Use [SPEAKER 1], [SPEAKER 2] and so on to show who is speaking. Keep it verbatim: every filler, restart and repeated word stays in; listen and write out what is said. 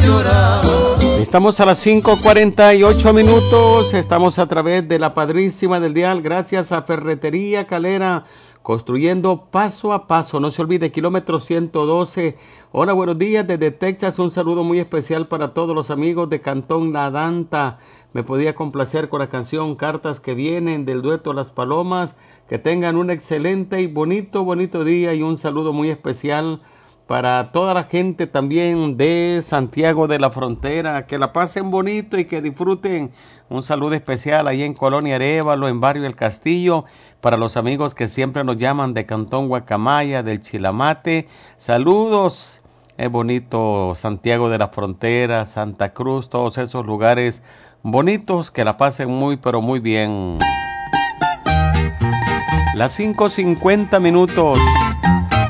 [SPEAKER 1] llorar.
[SPEAKER 2] Estamos a las cinco cuarenta y ocho minutos, estamos a través de la Padrísima del Dial, gracias a Ferretería Calera, construyendo paso a paso, no se olvide, kilómetro ciento doce. Hola, buenos días desde Texas, un saludo muy especial para todos los amigos de Cantón La Danta. Me podía complacer con la canción Cartas que Vienen del dueto Las Palomas. Que tengan un excelente y bonito, bonito día, y un saludo muy especial para toda la gente también de Santiago de la Frontera. Que la pasen bonito y que disfruten. Un saludo especial ahí en Colonia Arévalo, en Barrio El Castillo, para los amigos que siempre nos llaman de Cantón Guacamaya, del Chilamate. Saludos. Es bonito Santiago de la Frontera, Santa Cruz, todos esos lugares bonitos. Que la pasen muy, pero muy bien. Las cinco cincuenta minutos.